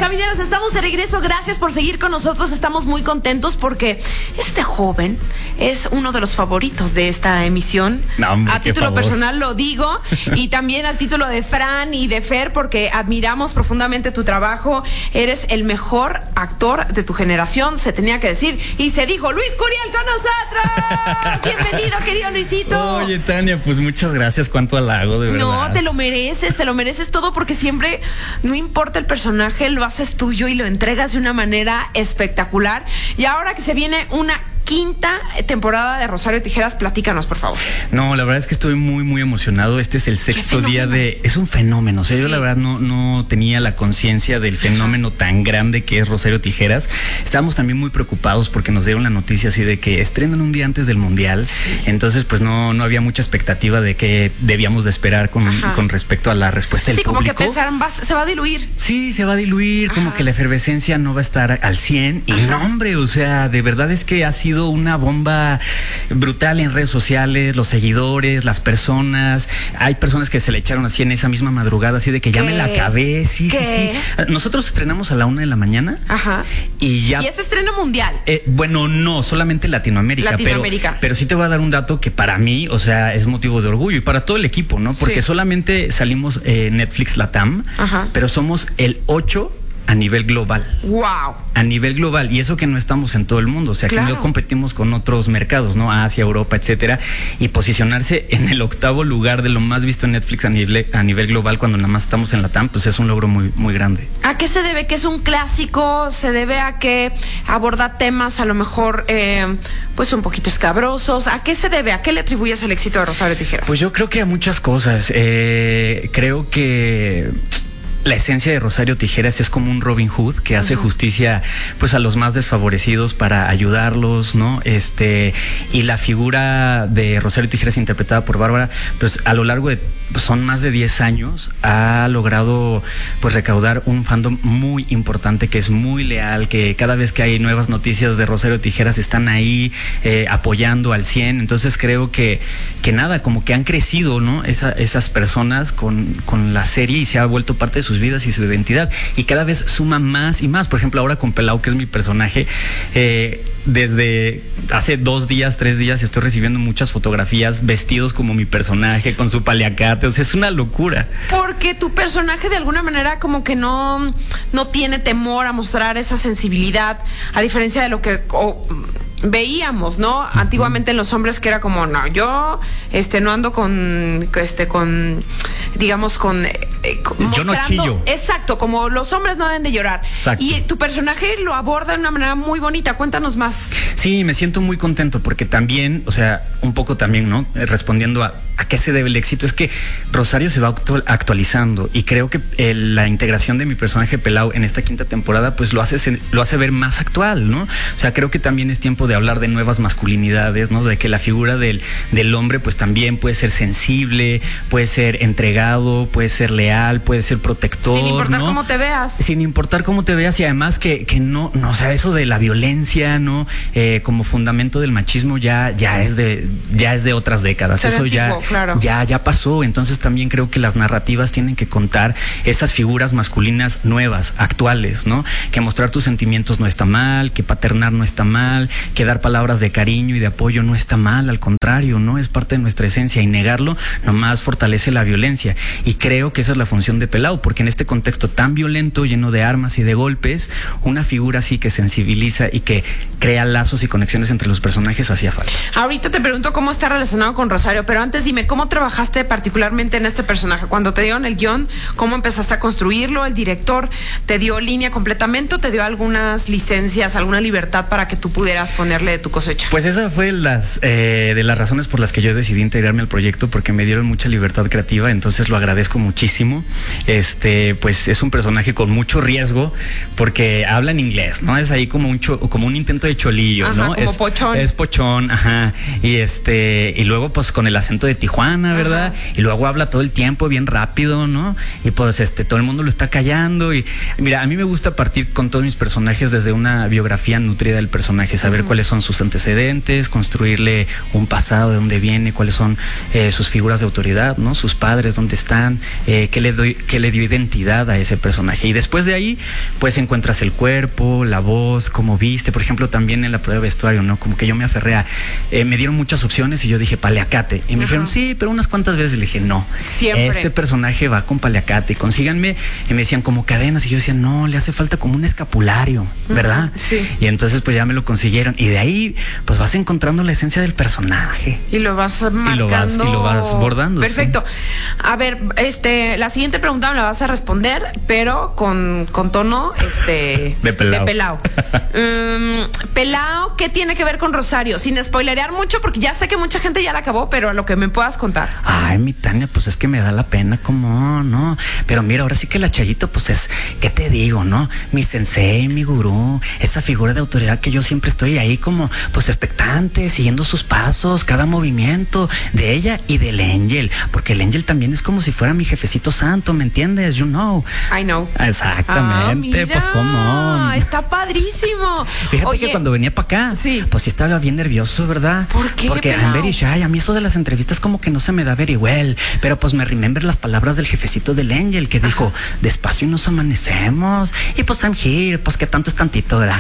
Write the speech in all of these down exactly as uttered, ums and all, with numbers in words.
Camineros, estamos de regreso. Gracias por seguir con nosotros. Estamos muy contentos porque este joven es uno de los favoritos de esta emisión. No, hombre, a título favor. personal lo digo, y también al título de Fran y de Fer, porque admiramos profundamente tu trabajo. Eres el mejor actor de tu generación, se tenía que decir, y se dijo. Luis Curiel con nosotros. Bienvenido, querido Luisito. Oye, Tania, pues muchas gracias. Cuánto halago, de verdad. No, te lo mereces, te lo mereces todo, porque siempre, no importa el personaje, lo haces tuyo y lo entregas de una manera espectacular. Y ahora que se viene una quinta temporada de Rosario Tijeras, platícanos, por favor. No, la verdad es que estoy muy, muy emocionado. Este es el sexto día de... Es un fenómeno. O sea, sí. Yo la verdad no, no tenía la conciencia del fenómeno Ajá. tan grande que es Rosario Tijeras. Estábamos también muy preocupados porque nos dieron la noticia así de que estrenan un día antes del Mundial. Sí. Entonces, pues no, no había mucha expectativa de que debíamos de esperar con, con respecto a la respuesta del sí, público. Sí, como que pensaron, va, se va a diluir. Sí, se va a diluir, Ajá. como que la efervescencia no va a estar al cien. Y no, hombre, o sea, de verdad es que ha sido una bomba brutal en redes sociales, los seguidores, las personas. Hay personas que se le echaron así en esa misma madrugada, así de que ya ¿Qué? me la acabé. Sí, ¿Qué? sí, sí. Nosotros estrenamos a la una de la mañana. Ajá. Y ya. ¿Y es estreno mundial? Eh, bueno, no, solamente Latinoamérica. Latinoamérica. Pero, pero sí te voy a dar un dato que para mí, o sea, es motivo de orgullo y para todo el equipo, ¿no? Porque sí. solamente salimos eh, Netflix Latam, Ajá. pero somos el ocho a nivel global. Wow. A nivel global. Y eso que no estamos en todo el mundo. O sea, claro. que no competimos con otros mercados, ¿no? Asia, Europa, etcétera. Y posicionarse en el octavo lugar de lo más visto en Netflix a nivel, a nivel global cuando nada más estamos en Latam, pues es un logro muy, muy grande. ¿A qué se debe? ¿Que es un clásico? ¿Se debe a que aborda temas a lo mejor eh, pues un poquito escabrosos? ¿A qué se debe? ¿A qué le atribuyes el éxito de Rosario Tijeras? Pues yo creo que a muchas cosas. Eh, creo que la esencia de Rosario Tijeras es como un Robin Hood que hace uh-huh. justicia pues a los más desfavorecidos para ayudarlos, ¿no? Este, y la figura de Rosario Tijeras interpretada por Bárbara, pues a lo largo de pues, son más de diez años, ha logrado pues recaudar un fandom muy importante, que es muy leal, que cada vez que hay nuevas noticias de Rosario Tijeras están ahí eh, apoyando al cien. Entonces creo que, que nada, como que han crecido, ¿no? Esa, esas personas con, con la serie y se ha vuelto parte de sus vidas y su identidad, y cada vez suma más y más. Por ejemplo, ahora con Pelau, que es mi personaje, eh, desde hace dos días, tres días estoy recibiendo muchas fotografías vestidos como mi personaje, con su paliacate. O sea, es una locura. Porque tu personaje de alguna manera como que no, no tiene temor a mostrar esa sensibilidad, a diferencia de lo que o, veíamos, ¿no? Uh-huh. Antiguamente en los hombres, que era como, no, yo este no ando con este con digamos con, eh, con yo no chillo. Exacto, como los hombres no deben de llorar. Exacto. Y tu personaje lo aborda de una manera muy bonita. Cuéntanos más. Sí, me siento muy contento porque también, o sea, un poco también, ¿no? Respondiendo a a qué se debe el éxito, es que Rosario se va actualizando, y creo que el, la integración de mi personaje Pelau en esta quinta temporada pues lo hace, lo hace ver más actual, ¿no? O sea, creo que también es tiempo de hablar de nuevas masculinidades, ¿no? De que la figura del, del hombre pues también puede ser sensible, puede ser entregado, puede ser leal, puede ser protector, sin importar, ¿no? Cómo te veas. Sin importar cómo te veas, y además que, que no, no, o sea, eso de la violencia, ¿no? Eh, como fundamento del machismo ya, ya es de, ya es de otras décadas. Ser Eso antiguo, ya, claro. ya, ya pasó. Entonces también creo que las narrativas tienen que contar esas figuras masculinas nuevas, actuales, ¿no? Que mostrar tus sentimientos no está mal, que paternar no está mal, que dar palabras de cariño y de apoyo no está mal, al contrario, ¿no? Es parte de nuestra esencia, y negarlo nomás fortalece la violencia. Y creo que esa es la función de Pelau, porque en este contexto tan violento, lleno de armas y de golpes, una figura así que sensibiliza y que crea lazos y conexiones entre los personajes hacía falta. Ahorita te pregunto cómo está relacionado con Rosario, pero antes dime, ¿cómo trabajaste particularmente en este personaje? Cuando te dieron el guión, ¿cómo empezaste a construirlo? ¿El director te dio línea completamente o te dio algunas licencias, alguna libertad para que tú pudieras ponerle de tu cosecha? Pues esa fue las eh, de las razones por las que yo decidí integrarme al proyecto, porque me dieron mucha libertad creativa, entonces lo agradezco muchísimo. Este, pues es un personaje con mucho riesgo porque habla en inglés, ¿no? Es ahí como un cho, como un intento de cholillo, ajá, ¿no? Como es, pochón. Es pochón, ajá. Y este, y luego pues con el acento de Tijuana, ¿verdad? Ajá. Y luego habla todo el tiempo bien rápido, ¿no? Y pues este, todo el mundo lo está callando. Y mira, a mí me gusta partir con todos mis personajes desde una biografía nutrida del personaje, saber uh-huh. cuáles son sus antecedentes, construirle un pasado, de dónde viene, cuáles son eh, sus figuras de autoridad, ¿no? Sus padres, dónde están, eh, qué que le doy, que le dio identidad a ese personaje. Y después de ahí, pues encuentras el cuerpo, la voz, cómo viste. Por ejemplo, también en la prueba de vestuario, ¿no? Como que yo me aferré a, eh, me dieron muchas opciones y yo dije paliacate. Y me uh-huh. dijeron, sí, pero unas cuantas veces le dije, no. Siempre. Este personaje va con paliacate. Consíganme. Y me decían como cadenas. Y yo decía, no, le hace falta como un escapulario, ¿verdad? Uh-huh. Sí. Y entonces pues ya me lo consiguieron. Y de ahí, pues vas encontrando la esencia del personaje. Y lo vas marcando. Y lo vas, y lo vas bordando. Perfecto. Sí. A ver, este, la siguiente pregunta me la vas a responder, pero con, con tono este de pelao. De pelao. um, pelao, ¿qué tiene que ver con Rosario? Sin spoilerear mucho, porque ya sé que mucha gente ya la acabó, pero a lo que me puedas contar. Ay, mi Tania, pues es que me da la pena, como, ¿no? Pero mira, ahora sí que la Chayito, pues es, ¿qué te digo, no? Mi sensei, mi gurú, esa figura de autoridad que yo siempre estoy ahí como, pues expectante, siguiendo sus pasos, cada movimiento de ella y del Angel, porque el Angel también es como si fuera mi jefecito santo, ¿me entiendes? You know. I know. Exactamente, ah, pues cómo. Está padrísimo. Fíjate Oye, que cuando venía para acá, sí. pues sí estaba bien nervioso, ¿verdad? ¿Por qué? Porque I'm very shy. A mí eso de las entrevistas como que no se me da very well. Pero pues me remember las palabras del jefecito del Angel que dijo, despacio y nos amanecemos. Y pues I'm here, pues que tanto es tantito, ¿verdad?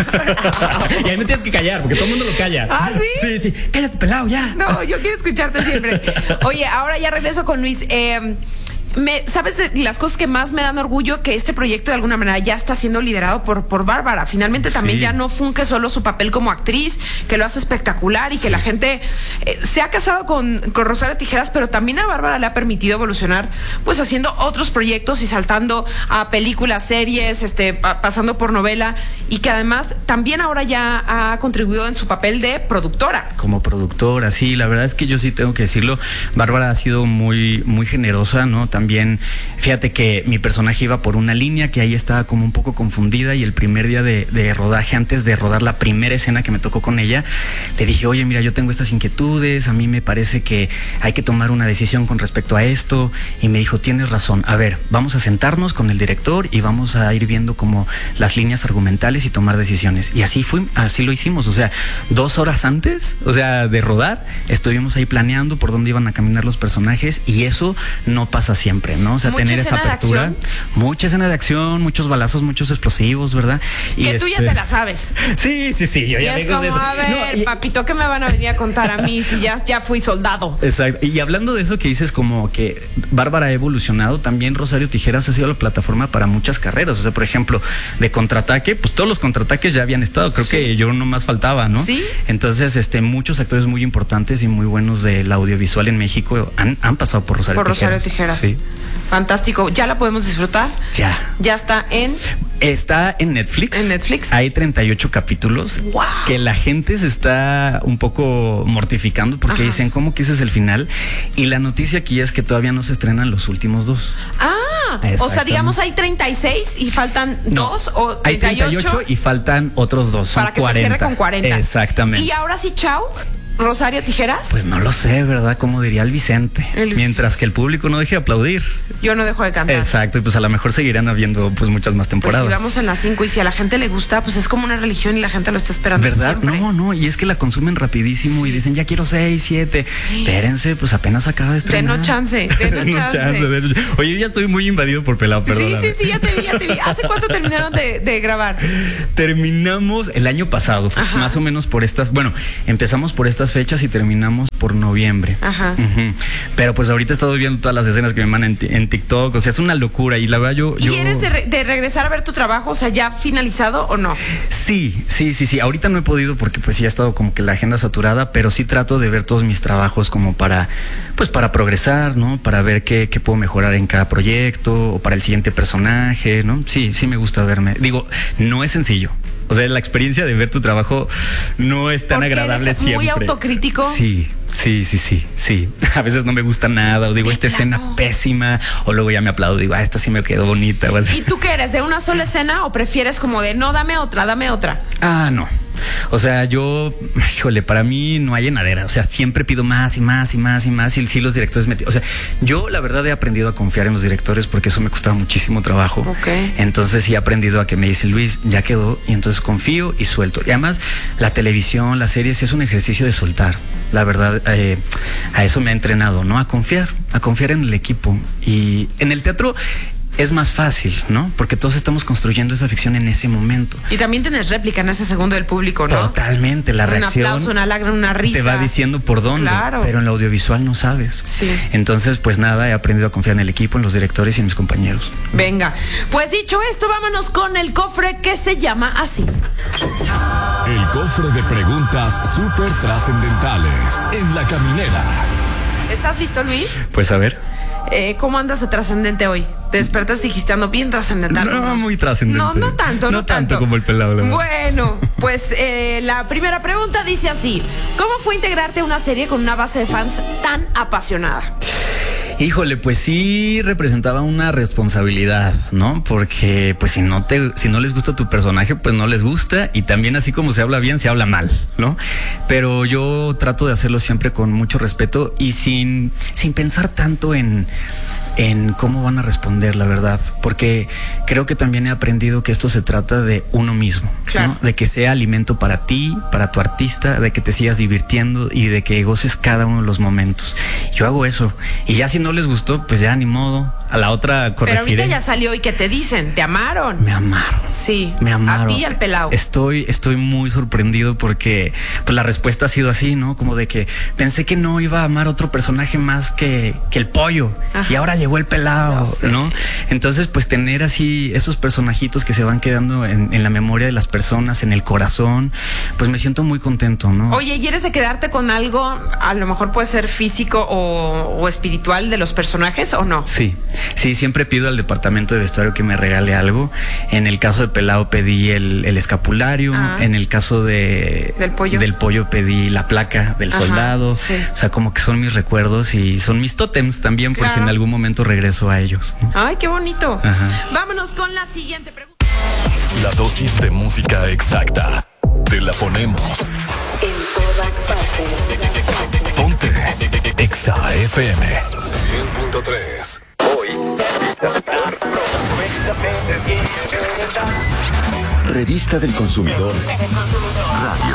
Y ahí me tienes que callar, porque todo el mundo lo calla. ¿Ah, sí? Sí, sí. Cállate, pelado, ya. No, yo quiero escucharte siempre. Oye, ahora ya regreso con Luis. Eh, Me, ¿sabes de las cosas que más me dan orgullo? Que este proyecto de alguna manera ya está siendo liderado por, por Bárbara. Finalmente también sí. ya no funge solo su papel como actriz, que lo hace espectacular y sí. que la gente eh, se ha casado con, con Rosario Tijeras, pero también a Bárbara le ha permitido evolucionar, pues haciendo otros proyectos y saltando a películas, series, este, pa, pasando por novela, y que además también ahora ya ha contribuido en su papel de productora. Como productora, sí, la verdad es que yo sí tengo que decirlo, Bárbara ha sido muy, muy generosa, ¿no? También, fíjate que mi personaje iba por una línea que ahí estaba como un poco confundida, y el primer día de, de rodaje, antes de rodar la primera escena que me tocó con ella, le dije, oye, mira, yo tengo estas inquietudes, a mí me parece que hay que tomar una decisión con respecto a esto, y me dijo, tienes razón, a ver, vamos a sentarnos con el director y vamos a ir viendo como las líneas argumentales y tomar decisiones. Y así fue, así lo hicimos, o sea, dos horas antes, o sea, de rodar, estuvimos ahí planeando por dónde iban a caminar los personajes, y eso no pasa siempre, ¿no? O sea, mucha tener esa apertura, mucha escena de acción, muchos balazos, muchos explosivos, ¿verdad? Y que este... tú ya te la sabes. Sí, sí, sí, yo y ya es vengo como, de eso. a ver, No, y... papito, ¿qué me van a venir a contar a mí si ya, ya fui soldado? Exacto. Y hablando de eso que dices, como que Bárbara ha evolucionado, también Rosario Tijeras ha sido la plataforma para muchas carreras. O sea, por ejemplo, de Contraataque, pues todos los contraataques ya habían estado, creo sí. que yo no más faltaba, ¿no? Sí. Entonces, este, muchos actores muy importantes y muy buenos del audiovisual en México han, han pasado por Rosario por Tijeras. Rosario Tijeras. Sí. Fantástico. ¿Ya la podemos disfrutar? Ya. Ya está en... Está en Netflix. En Netflix. Hay treinta y ocho capítulos. Wow. Que la gente se está un poco mortificando porque Ajá. dicen, ¿cómo que ese es el final? Y la noticia aquí es que todavía no se estrenan los últimos dos. Ah, o sea, digamos hay treinta y seis y faltan no, dos o treinta y ocho. Hay treinta y ocho y faltan otros dos. Son para que cuarenta. Se cierre con cuarenta. Exactamente. Y ahora sí, chao. ¿Rosario Tijeras? Pues no lo sé, ¿verdad? Como diría el Vicente. El Mientras que el público no deje de aplaudir. Yo no dejo de cantar. Exacto, y pues a lo mejor seguirán habiendo pues muchas más temporadas. Pues si vamos en las cinco y si a la gente le gusta, pues es como una religión y la gente lo está esperando. ¿Verdad? Siempre. No, no, y es que la consumen rapidísimo sí. y dicen, ya quiero seis, siete. Sí. Espérense, pues apenas acaba de estrenar. Denos chance, denos no chance. chance denos... Oye, yo ya estoy muy invadido por pelado, perdón. Sí, sí, sí, ya te vi, ya te vi. ¿Hace cuánto terminaron de, de grabar? Terminamos el año pasado, Ajá. más o menos por estas, bueno, empezamos por estas fechas y terminamos por noviembre. Ajá. Uh-huh. Pero pues ahorita he estado viendo todas las escenas que me mandan en, en TikTok, o sea, es una locura y la verdad yo... ¿Y yo... eres de, re- de regresar a ver tu trabajo, o sea, ya finalizado o no? Sí, sí, sí, sí. Ahorita no he podido porque pues ya ha estado como que la agenda saturada, pero sí trato de ver todos mis trabajos como para, pues para progresar, ¿no? Para ver qué, qué puedo mejorar en cada proyecto o para el siguiente personaje, ¿no? Sí, sí me gusta verme. Digo, no es sencillo. O sea, la experiencia de ver tu trabajo no es tan Porque agradable eres siempre. muy autocrítico. Sí, sí, sí, sí, sí. A veces no me gusta nada, o digo, esta escena pésima, o luego ya me aplaudo, digo, ah, esta sí me quedó bonita. ¿Y tú qué eres? ¿De una sola escena o prefieres como de, no, dame otra, dame otra? Ah, no. O sea, yo, híjole, para mí no hay llenadera. O sea, siempre pido más y más y más y más. Y sí, los directores me... O sea, yo la verdad he aprendido a confiar en los directores porque eso me costaba muchísimo trabajo. Okay. Entonces sí he aprendido a que me dicen, Luis, ya quedó. Y entonces confío y suelto. Y además, la televisión, las series, es un ejercicio de soltar. La verdad, eh, a eso me ha entrenado, ¿no? A confiar, a confiar en el equipo. Y en el teatro es más fácil, ¿no? Porque todos estamos construyendo esa ficción en ese momento. Y también tienes réplica en ese segundo del público, ¿no? Totalmente, la un reacción. Un aplauso, una lágrima, una risa. Te va diciendo por dónde. Claro. Pero en lo audiovisual no sabes. Sí. Entonces, pues nada, he aprendido a confiar en el equipo, en los directores y en mis compañeros. Venga, pues dicho esto, vámonos con el cofre que se llama así. El cofre de preguntas súper trascendentales en La Caminera. ¿Estás listo, Luis? Pues a ver. Eh, ¿Cómo andas de trascendente hoy? ¿Te despertaste y dijiste ando bien trascendental? No, muy trascendente. No, no tanto, no, no tanto. tanto como el pelado. La bueno, pues eh, la primera pregunta dice así. ¿Cómo fue integrarte a una serie con una base de fans tan apasionada? Híjole, pues sí representaba una responsabilidad, ¿no? Porque pues si no te, si no les gusta tu personaje, pues no les gusta, y también así como se habla bien, se habla mal, ¿no? Pero yo trato de hacerlo siempre con mucho respeto y sin, sin pensar tanto en, en cómo van a responder, la verdad, porque creo que también he aprendido que esto se trata de uno mismo, claro, ¿no? De que sea alimento para ti, para tu artista, de que te sigas divirtiendo y de que goces cada uno de los momentos. Yo hago eso, y ya si no les gustó, pues ya ni modo, a la otra corregiré. Pero ahorita ya salió y ¿qué te dicen? ¿Te amaron? Me amaron. Sí. Me amaron. A ti y al pelado. Estoy, estoy muy sorprendido porque pues la respuesta ha sido así, ¿no? Como de que pensé que no iba a amar otro personaje más que, que el pollo. Ajá. Y ahora llegó el pelado, ¿no? Entonces, pues tener así esos personajitos que se van quedando en, en la memoria de las personas, en el corazón, pues me siento muy contento, ¿no? Oye, ¿quieres de quedarte con algo? A lo mejor puede ser físico o, o espiritual de los personajes, ¿o no? Sí, sí, siempre pido al departamento de vestuario que me regale algo. En el caso de pelado pedí el, el escapulario. Ah. En el caso de del pollo. del pollo pedí la placa del Ajá, soldado. Sí. O sea, como que son mis recuerdos y son mis tótems también, claro, por si en algún momento regreso a ellos, ¿no? Ay, qué bonito. Ajá. Vámonos con la siguiente pregunta. La dosis de música exacta. Te la ponemos en todas partes. Ponte Exa F M cien punto tres. Hoy Revista del Consumidor Radio.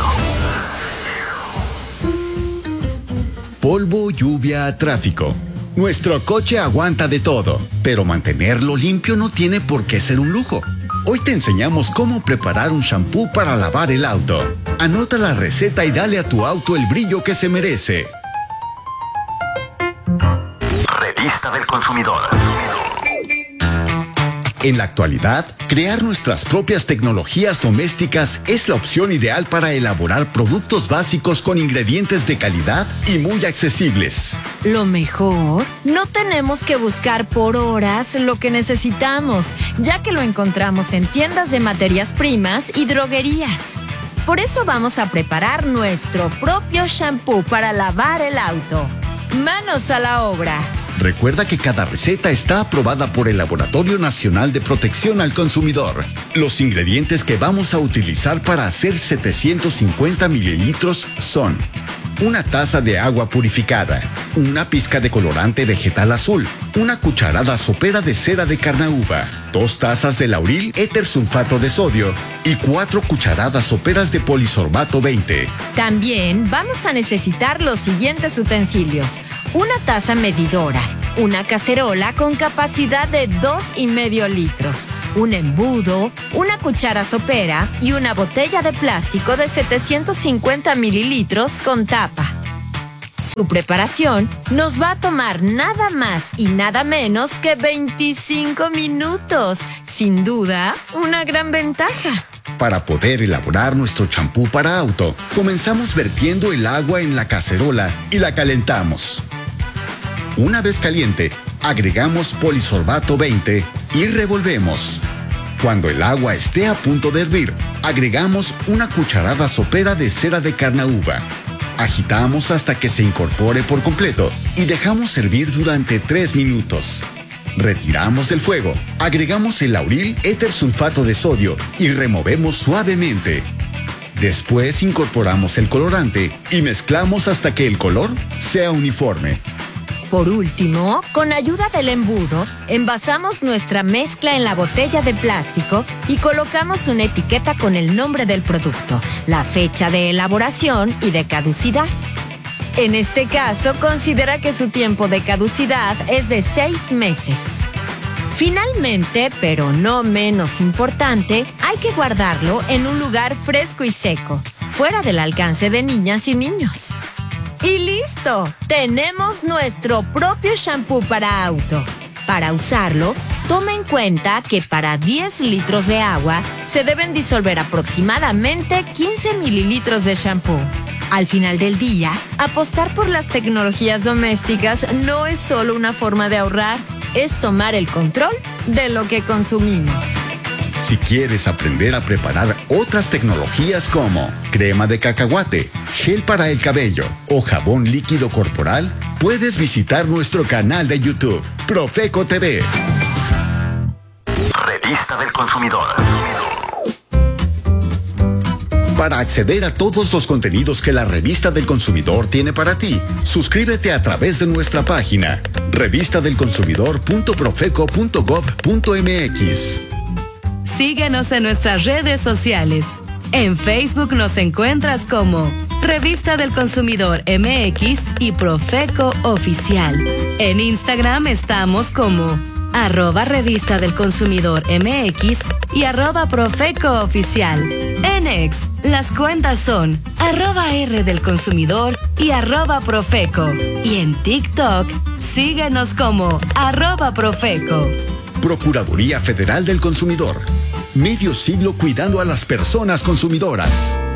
Polvo, lluvia, tráfico. Nuestro coche aguanta de todo, pero mantenerlo limpio no tiene por qué ser un lujo. Hoy te enseñamos cómo preparar un shampoo para lavar el auto. Anota la receta y dale a tu auto el brillo que se merece. Revista del Consumidor. En la actualidad, crear nuestras propias tecnologías domésticas es la opción ideal para elaborar productos básicos con ingredientes de calidad y muy accesibles. Lo mejor, no tenemos que buscar por horas lo que necesitamos, ya que lo encontramos en tiendas de materias primas y droguerías. Por eso vamos a preparar nuestro propio shampoo para lavar el auto. ¡Manos a la obra! Recuerda que cada receta está aprobada por el Laboratorio Nacional de Protección al Consumidor. Los ingredientes que vamos a utilizar para hacer setecientos cincuenta mililitros son: una taza de agua purificada, una pizca de colorante vegetal azul, una cucharada sopera de cera de carnauba, dos tazas de lauril éter sulfato de sodio y cuatro cucharadas soperas de polisorbato veinte. También vamos a necesitar los siguientes utensilios: una taza medidora, una cacerola con capacidad de dos y medio litros, un embudo, una cuchara sopera y una botella de plástico de setecientos cincuenta mililitros con tapa. Su preparación nos va a tomar nada más y nada menos que veinticinco minutos. Sin duda, una gran ventaja. Para poder elaborar nuestro champú para auto, comenzamos vertiendo el agua en la cacerola y la calentamos. Una vez caliente, agregamos polisorbato veinte y revolvemos. Cuando el agua esté a punto de hervir, agregamos una cucharada sopera de cera de carnauba. Agitamos hasta que se incorpore por completo y dejamos hervir durante tres minutos. Retiramos del fuego, agregamos el lauril éter sulfato de sodio y removemos suavemente. Después incorporamos el colorante y mezclamos hasta que el color sea uniforme. Por último, con ayuda del embudo, envasamos nuestra mezcla en la botella de plástico y colocamos una etiqueta con el nombre del producto, la fecha de elaboración y de caducidad. En este caso, considera que su tiempo de caducidad es de seis meses. Finalmente, pero no menos importante, hay que guardarlo en un lugar fresco y seco, fuera del alcance de niñas y niños. ¡Y listo! Tenemos nuestro propio shampoo para auto. Para usarlo, toma en cuenta que para diez litros de agua se deben disolver aproximadamente quince mililitros de shampoo. Al final del día, apostar por las tecnologías domésticas no es solo una forma de ahorrar, es tomar el control de lo que consumimos. Si quieres aprender a preparar otras tecnologías como crema de cacahuate, gel para el cabello o jabón líquido corporal, puedes visitar nuestro canal de YouTube, Profeco T V. Revista del Consumidor. Para acceder a todos los contenidos que la Revista del Consumidor tiene para ti, suscríbete a través de nuestra página revista del consumidor punto profeco punto gob punto mx. Síguenos en nuestras redes sociales. En Facebook nos encuentras como Revista del Consumidor M X y Profeco Oficial. En Instagram estamos como arroba Revista del Consumidor M X y arroba Profeco Oficial. En X, las cuentas son arroba R del Consumidor y arroba Profeco. Y en TikTok, síguenos como arroba Profeco. Procuraduría Federal del Consumidor. Medio siglo cuidando a las personas consumidoras.